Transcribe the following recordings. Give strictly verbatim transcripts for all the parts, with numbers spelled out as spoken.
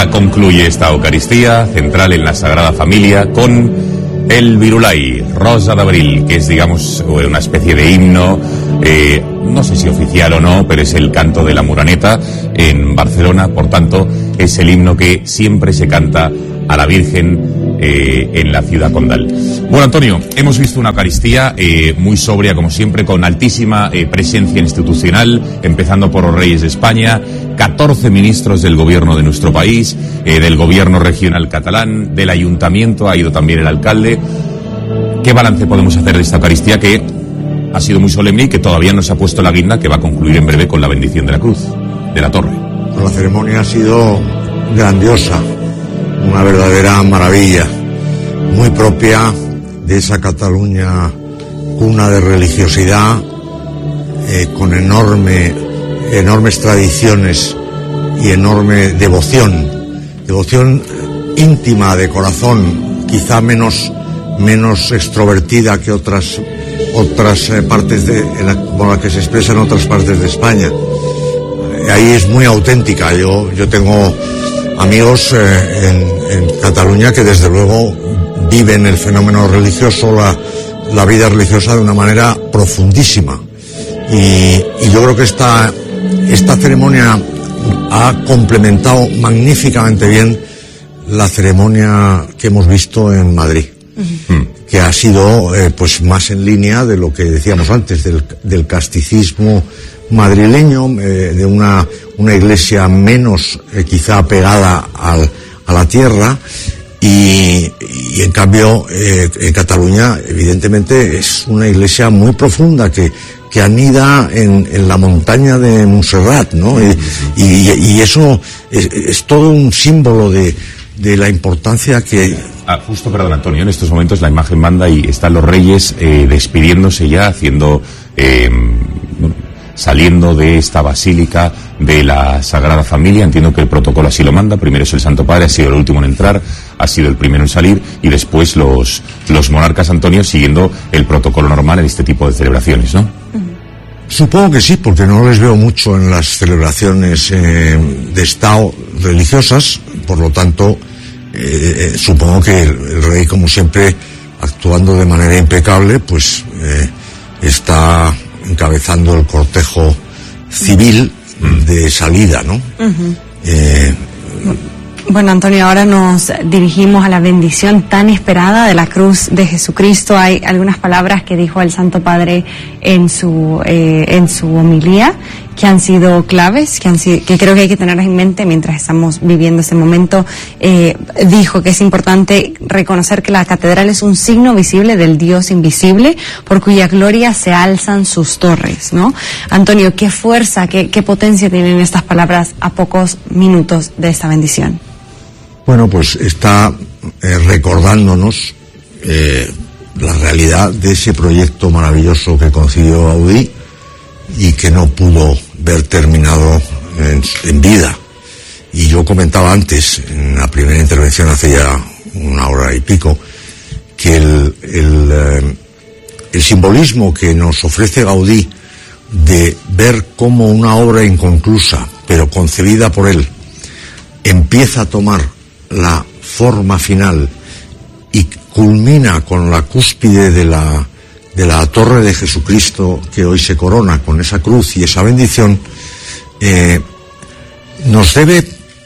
La concluye esta Eucaristía central en la Sagrada Familia con el Virulai, Rosa de Abril, que es, digamos, una especie de himno, eh, no sé si oficial o no, pero es el canto de la Moreneta en Barcelona. Por tanto, es el himno que siempre se canta a la Virgen eh, en la ciudad condal. Bueno, Antonio, hemos visto una Eucaristía eh, muy sobria, como siempre, con altísima eh, presencia institucional, empezando por los reyes de España, catorce ministros del gobierno de nuestro país, eh, del gobierno regional catalán, del ayuntamiento, ha ido también el alcalde. ¿Qué balance podemos hacer de esta Eucaristía que ha sido muy solemne y que todavía no se ha puesto la guinda, que va a concluir en breve con la bendición de la cruz, de la torre? La ceremonia ha sido grandiosa, una verdadera maravilla, muy propia de esa Cataluña cuna de religiosidad, eh, con enorme, enormes tradiciones y enorme devoción, devoción íntima, de corazón, quizá menos, menos extrovertida que otras, otras eh, partes de, en la, como la que se expresa en otras partes de España. Eh, ahí es muy auténtica. Yo, yo tengo amigos eh, en, en Cataluña que desde luego viven el fenómeno religioso, la, la vida religiosa de una manera profundísima. Y, y yo creo que esta, esta ceremonia ha complementado magníficamente bien la ceremonia que hemos visto en Madrid, uh-huh. que ha sido eh, pues más en línea de lo que decíamos antes, del, del casticismo madrileño, eh, de una, una iglesia menos eh, quizá pegada al, a la tierra. Y, y en cambio eh, en Cataluña evidentemente es una iglesia muy profunda que, que anida en, en la montaña de Montserrat, ¿no? Y, y, y eso es, es todo un símbolo de, de la importancia que... Ah, justo, perdón, Antonio, en estos momentos la imagen manda y están los reyes eh, despidiéndose ya, haciendo... Eh, saliendo de esta basílica de la Sagrada Familia. Entiendo que el protocolo así lo manda. Primero es el Santo Padre, ha sido el último en entrar, ha sido el primero en salir, y después los, los monarcas, Antonio, siguiendo el protocolo normal en este tipo de celebraciones, ¿no? Supongo que sí, porque no les veo mucho en las celebraciones eh, de Estado religiosas. Por lo tanto, eh, supongo que el, el rey, como siempre, actuando de manera impecable, pues eh, está encabezando el cortejo civil de salida, ¿no? Uh-huh. Eh, bueno, Antonio, ahora nos dirigimos a la bendición tan esperada de la cruz de Jesucristo. Hay algunas palabras que dijo el Santo Padre en su eh, en su homilía que han sido claves, que, han sido, que creo que hay que tener en mente mientras estamos viviendo ese momento. Eh, dijo que es importante reconocer que la catedral es un signo visible del Dios invisible, por cuya gloria se alzan sus torres, ¿no? Antonio, ¿qué fuerza, qué, qué potencia tienen estas palabras a pocos minutos de esta bendición? Bueno, pues está eh, recordándonos eh, la realidad de ese proyecto maravilloso que concibió Gaudí y que no pudo ver terminado en, en vida. Y yo comentaba antes, en la primera intervención hace ya una hora y pico, que el, el, eh, el simbolismo que nos ofrece Gaudí de ver cómo una obra inconclusa, pero concebida por él, empieza a tomar la forma final y culmina con la cúspide de la de la torre de Jesucristo, que hoy se corona con esa cruz y esa bendición, eh, nos debe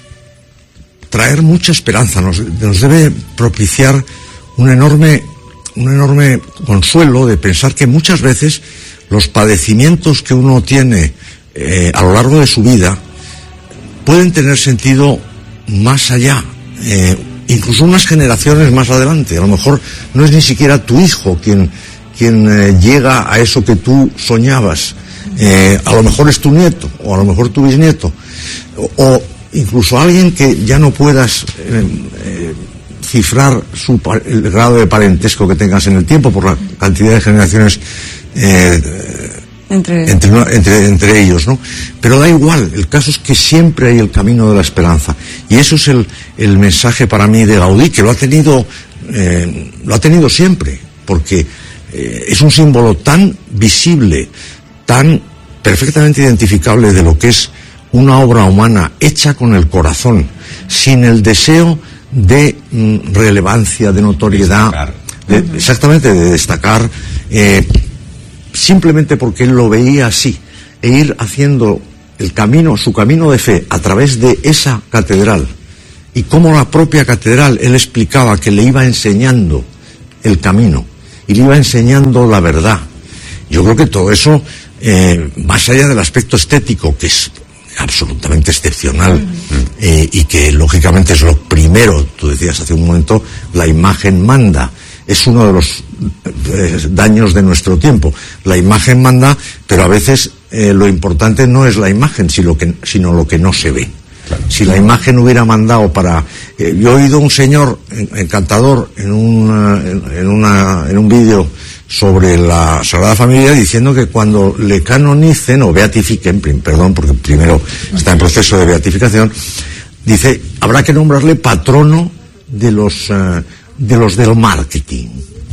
traer mucha esperanza, nos, nos debe propiciar un enorme, un enorme consuelo de pensar que muchas veces los padecimientos que uno tiene eh, a lo largo de su vida pueden tener sentido más allá, eh, incluso unas generaciones más adelante. A lo mejor no es ni siquiera tu hijo quien quien eh, llega a eso que tú soñabas, eh, a lo mejor es tu nieto, o a lo mejor tu bisnieto, o, o incluso alguien que ya no puedas eh, eh, cifrar su, el grado de parentesco que tengas en el tiempo por la cantidad de generaciones eh, entre... Entre, entre, entre ellos, ¿no? Pero da igual, el caso es que siempre hay el camino de la esperanza, y eso es el, el mensaje para mí de Gaudí, que lo ha tenido, eh, lo ha tenido siempre, porque es un símbolo tan visible, tan perfectamente identificable de lo que es una obra humana hecha con el corazón, sin el deseo de mm, relevancia, de notoriedad, de, uh-huh. exactamente, de destacar, eh, simplemente porque él lo veía así, e ir haciendo el camino, su camino de fe a través de esa catedral, y cómo la propia catedral, él explicaba que le iba enseñando el camino, y le iba enseñando la verdad. Yo creo que todo eso, eh, más allá del aspecto estético, que es absolutamente excepcional, uh-huh. eh, y que lógicamente es lo primero, tú decías hace un momento, la imagen manda, es uno de los eh, daños de nuestro tiempo. La imagen manda, pero a veces eh, lo importante no es la imagen, sino, que, sino lo que no se ve. Claro. Si la imagen hubiera mandado para... Eh, yo he oído un señor encantador en, una, en, en, una, en un vídeo sobre la Sagrada Familia diciendo que cuando le canonicen o beatifiquen, perdón, porque primero está en proceso de beatificación, dice, habrá que nombrarle patrono de los, uh, de los del marketing.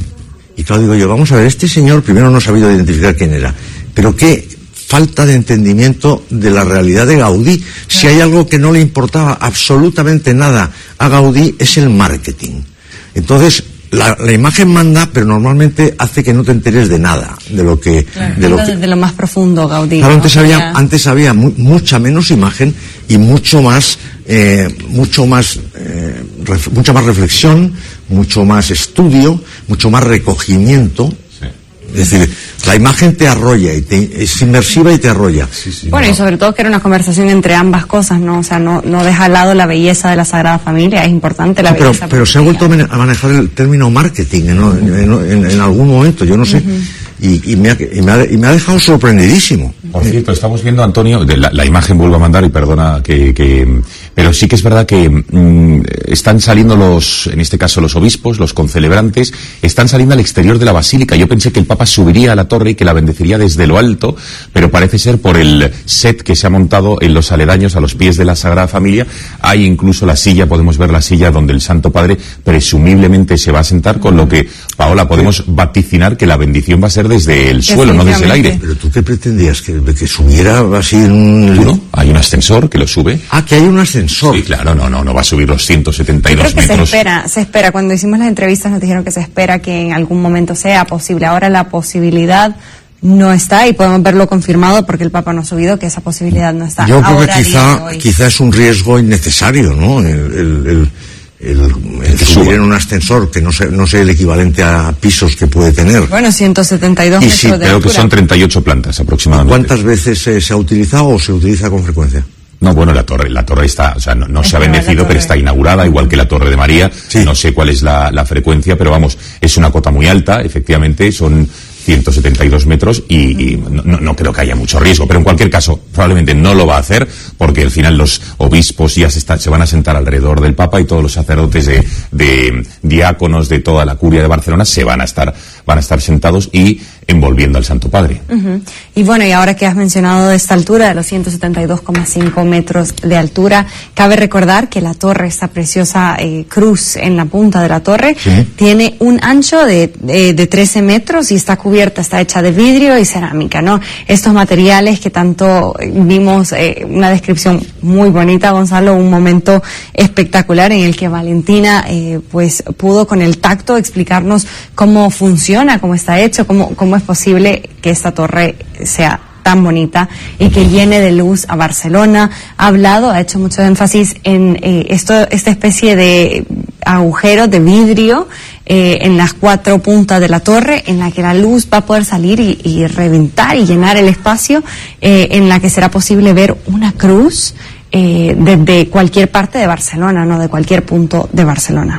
Y claro, digo yo, vamos a ver, este señor primero no ha sabido identificar quién era, pero qué falta de entendimiento de la realidad de Gaudí. Si hay algo que no le importaba absolutamente nada a Gaudí, es el marketing. Entonces, La, la imagen manda, pero normalmente hace que no te enteres de nada, de lo que... Claro, de, lo que de lo más profundo, Gaudí. Claro, antes, ¿no? había, Ya... antes había mu mucha menos imagen y mucho más, eh, mucho más, eh, ref mucha más reflexión, mucho más estudio, mucho más recogimiento. Sí. Es decir, la imagen te arrolla, y te, es inmersiva y te arrolla. Sí, sí, bueno, no. Y sobre todo que era una conversación entre ambas cosas, ¿no? O sea, no, no deja al lado la belleza de la Sagrada Familia, es importante la no, pero, belleza. Pero se ha vuelto a manejar el término marketing, ¿no? en, en, en, en algún momento, yo no sé. Uh-huh. Y, y, me ha, y, me ha, y me ha dejado sorprendidísimo. Por cierto, estamos viendo, Antonio, de la, la imagen vuelvo a mandar y perdona que, que... Pero sí que es verdad que mmm, están saliendo los, en este caso los obispos, los concelebrantes, están saliendo al exterior de la basílica. Yo pensé que el Papa subiría a la torre y que la bendeciría desde lo alto, pero parece ser por el set que se ha montado en los aledaños a los pies de la Sagrada Familia. Hay incluso la silla, podemos ver la silla donde el Santo Padre presumiblemente se va a sentar, con lo que, Paola, podemos vaticinar que la bendición va a ser desde el suelo, no desde el aire. ¿Pero tú qué pretendías? ¿Que, que subiera así en un...? ¿Tú no? Hay un ascensor que lo sube. Ah, que hay un ascensor. Sí, claro, no, no, no va a subir los ciento setenta y dos Yo creo que metros. Se espera, se espera. Cuando hicimos las entrevistas nos dijeron que se espera que en algún momento sea posible. Ahora la posibilidad no está y podemos verlo confirmado porque el Papa nos ha subido que esa posibilidad no está. Yo creo Ahora, que quizá, quizá es un riesgo innecesario, ¿no? El... el, el... El, el subir en un ascensor que no sé, no sé el equivalente a pisos que puede tener. Bueno, ciento setenta y dos y metros sí, de creo altura. que son treinta y ocho plantas aproximadamente. ¿Cuántas veces eh, se ha utilizado o se utiliza con frecuencia? No, bueno, la torre, la torre está, o sea, no, no se ha bendecido, pero está inaugurada, igual que la Torre de María. Sí. No sé cuál es la, la frecuencia, pero vamos, es una cota muy alta, efectivamente, son ciento setenta y dos metros y, y no, no creo que haya mucho riesgo, pero en cualquier caso probablemente no lo va a hacer porque al final los obispos ya se, está, se van a sentar alrededor del Papa y todos los sacerdotes de, de diáconos de toda la curia de Barcelona se van a estar van a estar sentados y envolviendo al Santo Padre. Uh-huh. Y bueno, y ahora que has mencionado de esta altura, de los ciento setenta y dos coma cinco metros de altura, cabe recordar que la torre, esta preciosa eh, cruz en la punta de la torre, ¿sí? Tiene un ancho de, de, de trece metros y está cubierta, está hecha de vidrio y cerámica, ¿no? Estos materiales que tanto vimos, eh, una descripción muy bonita, Gonzalo, un momento espectacular en el que Valentina eh, pues pudo con el tacto explicarnos cómo funciona, cómo está hecho, cómo, cómo es posible que esta torre sea tan bonita y que llene de luz a Barcelona. Ha hablado, ha hecho mucho énfasis en eh, esto, esta especie de agujeros de vidrio eh, en las cuatro puntas de la torre, en la que la luz va a poder salir y, y reventar y llenar el espacio, eh, en la que será posible ver una cruz eh, desde cualquier parte de Barcelona, no de cualquier punto de Barcelona.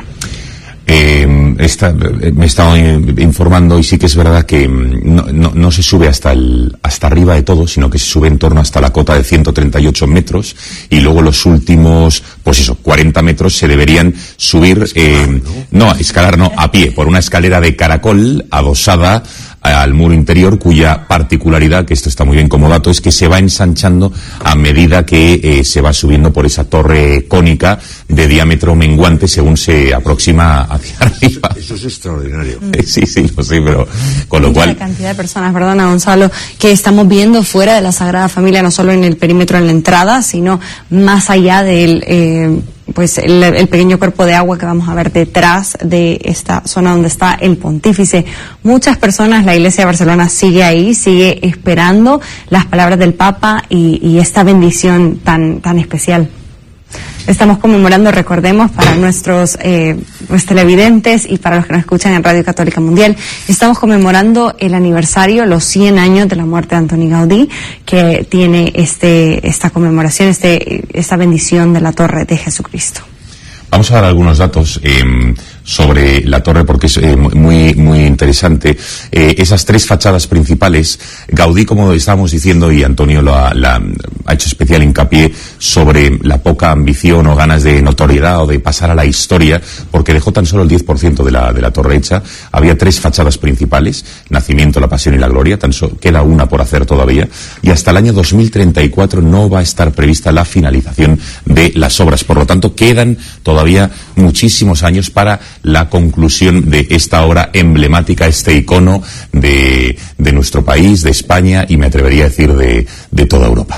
Eh, esta, me he estado informando y sí que es verdad que no, no, no se sube hasta el hasta arriba de todo, sino que se sube en torno hasta la cota de ciento treinta y ocho metros y luego los últimos, pues eso, cuarenta metros se deberían subir, eh, no, escalar no, a pie, por una escalera de caracol adosada al muro interior, cuya particularidad, que esto está muy bien como dato, es que se va ensanchando a medida que eh, se va subiendo por esa torre cónica de diámetro menguante según se aproxima hacia arriba. Eso es extraordinario. Sí, sí, lo sé, pero con lo cual... La cantidad de personas, perdona Gonzalo, que estamos viendo fuera de la Sagrada Familia, no solo en el perímetro en la entrada, sino más allá del... Eh, pues el, el pequeño cuerpo de agua que vamos a ver detrás de esta zona donde está el pontífice. Muchas personas, la Iglesia de Barcelona sigue ahí, sigue esperando las palabras del Papa y, y esta bendición tan, tan especial. Estamos conmemorando, recordemos, para nuestros eh, los televidentes y para los que nos escuchan en Radio Católica Mundial, estamos conmemorando el aniversario, los cien años de la muerte de Antoni Gaudí, que tiene este esta conmemoración, este esta bendición de la Torre de Jesucristo. Vamos a dar algunos datos eh, sobre la torre porque es eh, muy muy interesante. Eh, esas tres fachadas principales, Gaudí, como estábamos diciendo, y Antonio lo ha, la, ha hecho especial hincapié sobre la poca ambición o ganas de notoriedad o de pasar a la historia, porque dejó tan solo el diez por ciento de la, de la torre hecha. Había tres fachadas principales, Nacimiento, la Pasión y la Gloria, tan solo queda una por hacer todavía, y hasta el año dos mil treinta y cuatro no va a estar prevista la finalización de las obras. Por lo tanto, quedan todavía muchísimos años para la conclusión de esta obra emblemática, este icono de, de nuestro país, de España y me atrevería a decir de, de toda Europa.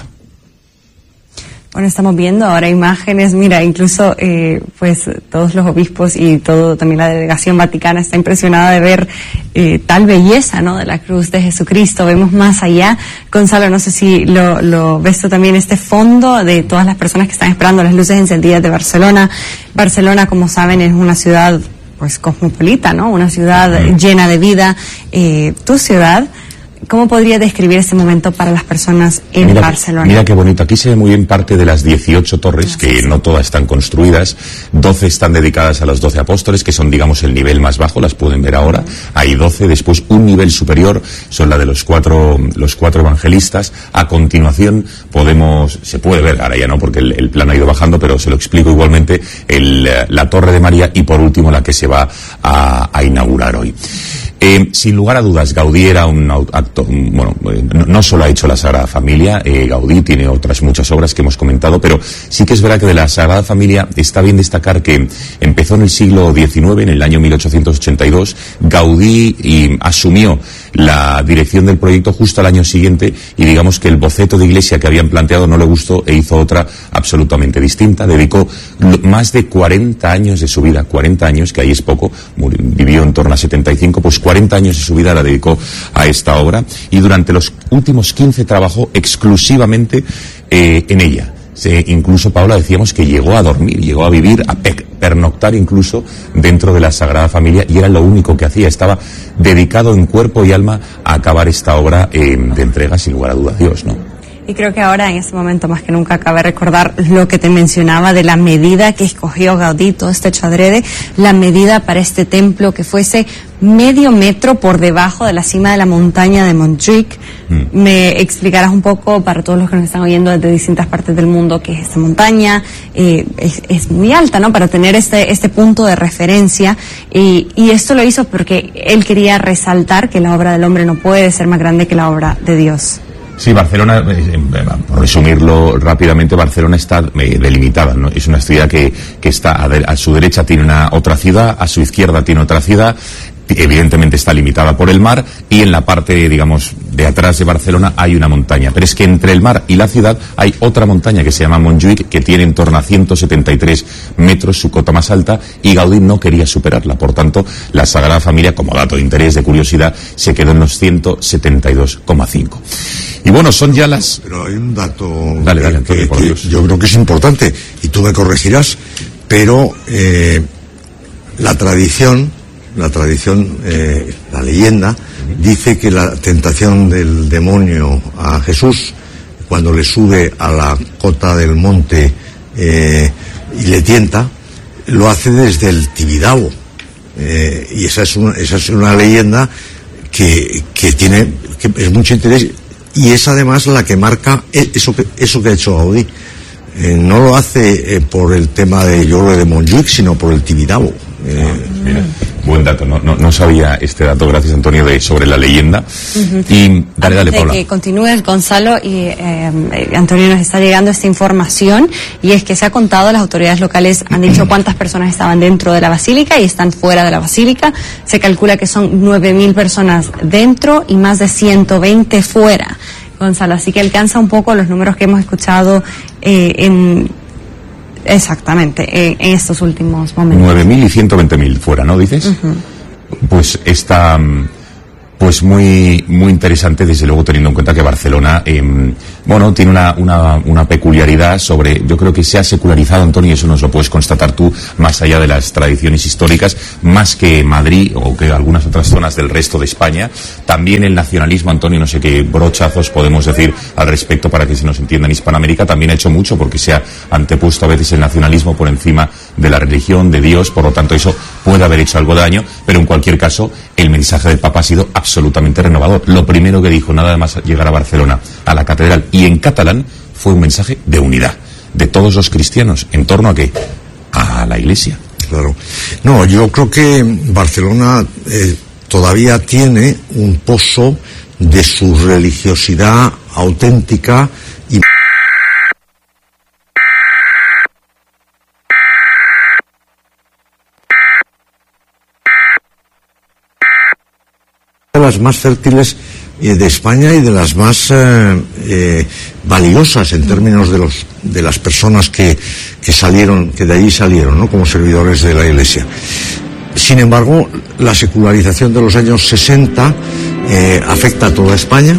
Bueno, estamos viendo ahora imágenes, mira, incluso eh, pues todos los obispos y todo también la delegación vaticana está impresionada de ver eh, tal belleza, ¿no?, de la cruz de Jesucristo. Vemos más allá. Gonzalo, no sé si lo, lo ves tú también, este fondo de todas las personas que están esperando las luces encendidas de Barcelona. Barcelona, como saben, es una ciudad pues cosmopolita, ¿no?, una ciudad mm. llena de vida. Eh, tu ciudad, ¿cómo podría describir este momento para las personas en mira, Barcelona? Mira qué bonito. Aquí se ve muy bien parte de las dieciocho torres, que no todas están construidas. doce están dedicadas a los doce apóstoles, que son, digamos, el nivel más bajo, las pueden ver ahora. Hay doce, después un nivel superior, son la de los cuatro, los cuatro evangelistas. A continuación podemos, se puede ver, ahora ya no, porque el, el plano ha ido bajando, pero se lo explico igualmente, el, la Torre de María y por último la que se va a, a inaugurar hoy. Eh, sin lugar a dudas, Gaudí era un acto, bueno, no, no solo ha hecho la Sagrada Familia, eh, Gaudí tiene otras muchas obras que hemos comentado, pero sí que es verdad que de la Sagrada Familia está bien destacar que empezó en el siglo diecinueve, en el año mil ochocientos ochenta y dos, Gaudí y asumió la dirección del proyecto justo al año siguiente y digamos que el boceto de iglesia que habían planteado no le gustó e hizo otra absolutamente distinta. Dedicó más de cuarenta años de su vida, cuarenta años, que ahí es poco, murió, vivió en torno a setenta y cinco, pues cuarenta años de su vida la dedicó a esta obra y durante los últimos quince trabajó exclusivamente eh, en ella. Se, incluso, Paula, decíamos que llegó a dormir, llegó a vivir, a pe pernoctar incluso dentro de la Sagrada Familia y era lo único que hacía. Estaba dedicado en cuerpo y alma a acabar esta obra eh, de entrega, sin lugar a duda, a Dios, ¿no? Y creo que ahora, en este momento, más que nunca, cabe recordar lo que te mencionaba de la medida que escogió Gaudí, todo este hecho adrede, la medida para este templo que fuese medio metro por debajo de la cima de la montaña de Montjuic. Mm. ¿Me explicarás un poco, para todos los que nos están oyendo desde distintas partes del mundo, qué es esta montaña? Eh, es, es muy alta, ¿no?, para tener este, este punto de referencia. Y, y esto lo hizo porque él quería resaltar que la obra del hombre no puede ser más grande que la obra de Dios. Sí, Barcelona, eh, por resumirlo rápidamente, Barcelona está eh, delimitada, ¿no? Es una ciudad que, que está a, de, a su derecha tiene una otra ciudad, a su izquierda tiene otra ciudad, evidentemente está limitada por el mar y en la parte, digamos, de atrás de Barcelona hay una montaña, pero es que entre el mar y la ciudad hay otra montaña que se llama Montjuic, que tiene en torno a ciento setenta y tres metros, su cota más alta, y Gaudí no quería superarla. Por tanto, la Sagrada Familia, como dato de interés, de curiosidad, se quedó en los ciento setenta y dos coma cinco. Y bueno, son ya las... Pero hay un dato dale, dale, que, Antonio, por que Dios. Yo creo que es importante, y tú me corregirás, pero eh, la tradición, la tradición, eh, la leyenda, uh-huh. dice que la tentación del demonio a Jesús, cuando le sube a la cota del monte eh, y le tienta, lo hace desde el Tibidabo. Eh, y esa es, una, esa es una leyenda que, que tiene que es mucho interés. Y es además la que marca eso que, eso que ha hecho Gaudí. Eh, no lo hace eh, por el tema de, yo creo, de Montjuic, sino por el Tibidabo. Eh, Mira, buen dato, no, no, no sabía este dato, gracias Antonio, de sobre la leyenda. Uh-huh. Y dale, dale, Paula. De que continúe Gonzalo y eh, Antonio, nos está llegando esta información, y es que se ha contado, las autoridades locales han dicho cuántas personas estaban dentro de la basílica y están fuera de la basílica. Se calcula que son nueve mil personas dentro y más de ciento veinte fuera, Gonzalo, así que alcanza un poco los números que hemos escuchado eh, en... Exactamente, en, en estos últimos momentos. nueve mil y ciento veinte mil fuera, ¿no dices? Uh-huh. Pues está pues muy muy interesante, desde luego, teniendo en cuenta que Barcelona eh, bueno, tiene una, una, una peculiaridad sobre, yo creo que se ha secularizado, Antonio, y eso nos lo puedes constatar tú, más allá de las tradiciones históricas, más que Madrid o que algunas otras zonas del resto de España. También el nacionalismo, Antonio, no sé qué brochazos podemos decir al respecto para que se nos entienda en Hispanoamérica, también ha hecho mucho porque se ha antepuesto a veces el nacionalismo por encima de la religión, de Dios, por lo tanto eso puede haber hecho algo de daño, pero en cualquier caso el mensaje del Papa ha sido absolutamente renovador. Lo primero que dijo, nada más llegar a Barcelona, a la catedral, y en catalán, fue un mensaje de unidad de todos los cristianos. ¿En torno a qué? A la Iglesia. Claro. No, yo creo que Barcelona eh, todavía tiene un pozo de su religiosidad auténtica y de las más fértiles eh, de España y de las más eh, eh, valiosas en términos de los de las personas que, que salieron, que de allí salieron, ¿no?, como servidores de la Iglesia. Sin embargo, la secularización de los años sesenta eh, afecta a toda España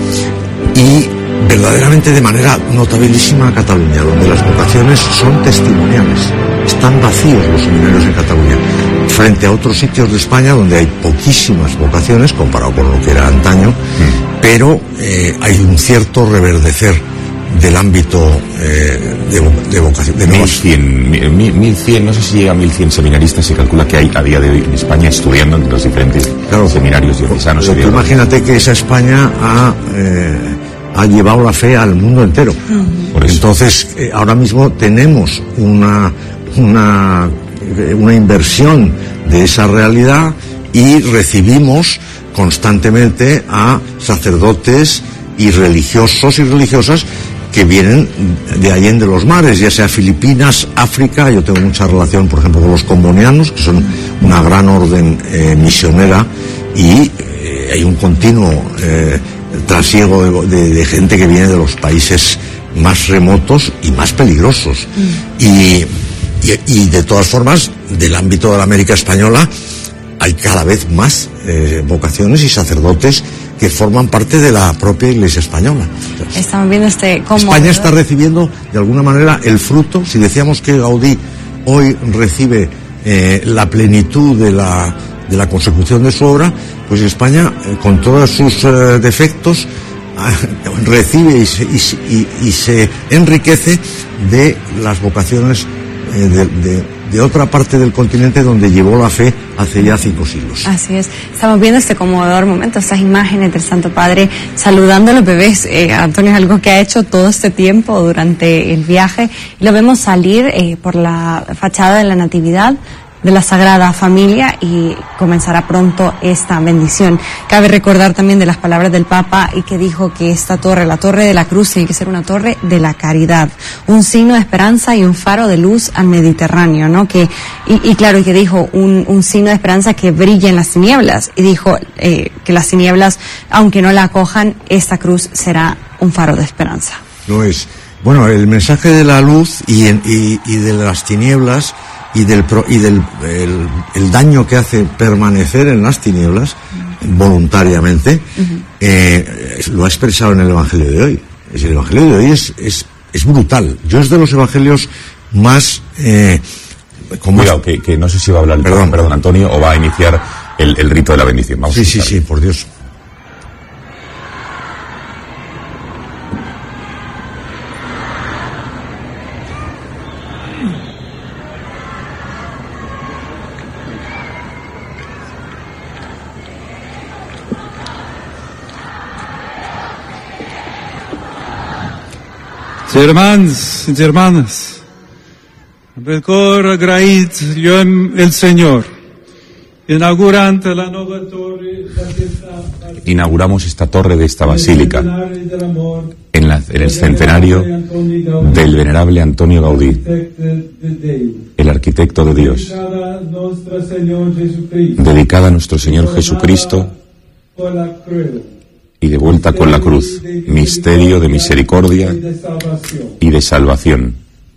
y verdaderamente de manera notabilísima a Cataluña, donde las vocaciones son testimoniales. Están vacíos los seminarios en Cataluña, frente a otros sitios de España donde hay poquísimas vocaciones comparado con lo que era antaño, mm. pero eh, hay un cierto reverdecer del ámbito eh, de, de vocación. De mil cien, mil cien, no sé si llega a mil cien seminaristas, se calcula que hay a día de hoy en España estudiando en los diferentes claro, seminarios diocesanos. Imagínate que esa España ha, eh, ha llevado la fe al mundo entero. Mm. Por eso. Entonces, eh, ahora mismo tenemos una una una inversión de esa realidad y recibimos constantemente a sacerdotes y religiosos y religiosas que vienen de allende los mares, ya sea Filipinas, África. Yo tengo mucha relación, por ejemplo, con los combonianos, que son una gran orden eh, misionera, y eh, hay un continuo eh, trasiego de, de, de gente que viene de los países más remotos y más peligrosos. Mm. Y Y, y de todas formas, del ámbito de la América española hay cada vez más eh, vocaciones y sacerdotes que forman parte de la propia Iglesia española. Estamos viendo este cómo España está recibiendo de alguna manera el fruto. Si decíamos que Gaudí hoy recibe eh, la plenitud de la de la consecución de su obra, pues España, eh, con todos sus eh, defectos, recibe y se, y, y, y se enriquece de las vocaciones De, de, de otra parte del continente donde llevó la fe hace ya cinco siglos. Así es. Estamos viendo este conmovedor momento, estas imágenes del Santo Padre saludando a los bebés. Eh, Antonio, es algo que ha hecho todo este tiempo durante el viaje. Lo vemos salir eh, por la fachada de la Natividad de la Sagrada Familia y comenzará pronto esta bendición. Cabe recordar también de las palabras del Papa, y que dijo que esta torre, la Torre de la Cruz, tiene que ser una torre de la caridad, un signo de esperanza y un faro de luz al Mediterráneo, ¿no? Que y, y claro, y que dijo un, un signo de esperanza que brilla en las tinieblas, y dijo eh, que las tinieblas, aunque no la acojan, esta cruz será un faro de esperanza. Lo es. Bueno, el mensaje de la luz y, en, y, y de las tinieblas y del pro, y del el, el daño que hace permanecer en las tinieblas uh-huh. voluntariamente, uh-huh. eh, lo ha expresado en el Evangelio de hoy. El Evangelio de hoy es es, es brutal. Yo es de los evangelios más eh, como Cuidado, que, que no sé si va a hablar el perdón, perdón Antonio, o va a iniciar el, el rito de la bendición. Vamos sí, a sí, sí, por Dios. Germans y germanas, amb el cor agraït lluem el Senyor Inaugurante la nuova torre, Inauguramos esta torre de esta basílica en, la, en el centenario del venerable Antonio Gaudí, el arquitecto de Dios, dedicada a nuestro Señor Jesucristo y de vuelta con la cruz, misterio de misericordia y de salvación.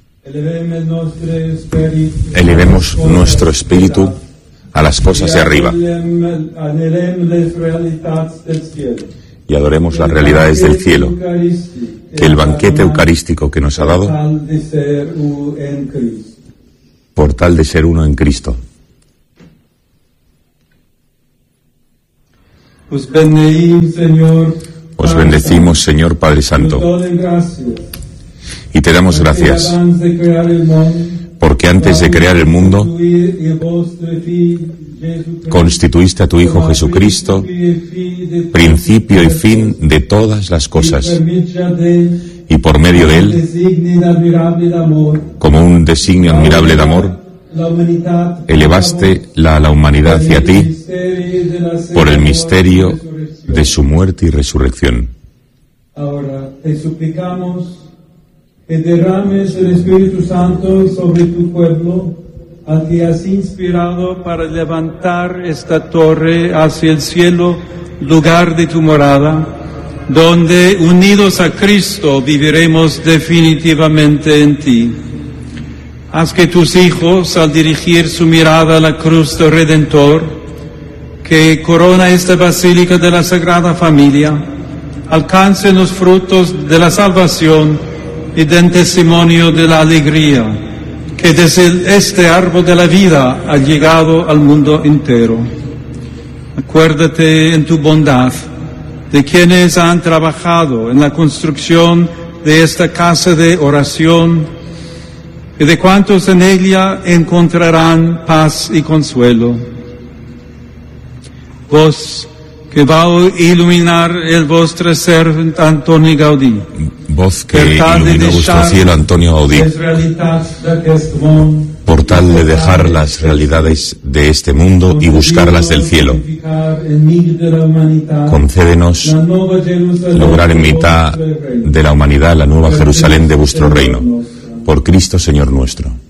Elevemos nuestro espíritu a las cosas de arriba y adoremos las realidades del cielo, que el banquete eucarístico que nos ha dado por tal de ser uno en Cristo. Os bendecimos, Señor Padre Santo, y te damos gracias porque antes de crear el mundo constituiste a tu Hijo Jesucristo principio y fin de todas las cosas, y por medio de él, como un designio admirable de amor, elevaste la, la humanidad hacia ti por el misterio de su muerte y resurrección. Ahora te suplicamos que derrames el Espíritu Santo sobre tu pueblo, al que has inspirado para levantar esta torre hacia el cielo, lugar de tu morada, donde unidos a Cristo viviremos definitivamente en ti. Haz que tus hijos, al dirigir su mirada a la cruz del Redentor, que corona esta basílica de la Sagrada Familia, alcancen los frutos de la salvación y den testimonio de la alegría que desde este árbol de la vida ha llegado al mundo entero. Acuérdate en tu bondad de quienes han trabajado en la construcción de esta casa de oración y de cuantos en ella encontrarán paz y consuelo. Vos que va a iluminar el vostro ser Antonio Gaudí, voz que iluminó vuestro cielo, Antonio Gaudí, por tal de dejar las realidades de este mundo y buscarlas del cielo. Concédenos lograr en mitad de la humanidad la nueva Jerusalén de vuestro reino. Por Cristo Señor nuestro.